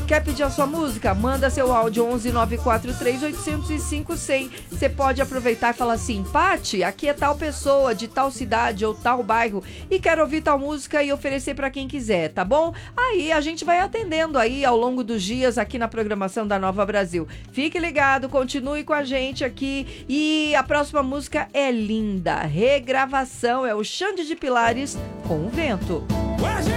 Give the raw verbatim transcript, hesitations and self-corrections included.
Quer pedir a sua música? Manda seu áudio onze nove quatro três oito zero cinco cem. Você pode aproveitar e falar assim: Pati, aqui é tal pessoa, de tal cidade ou tal bairro, e quero ouvir tal música e oferecer para quem quiser, tá bom? Aí a gente vai atendendo aí ao longo dos dias aqui na programação da Nova Brasil. Fique ligado, continue com a gente aqui. E a próxima música é linda. Regravação, é o Xande de Pilares com o Vento.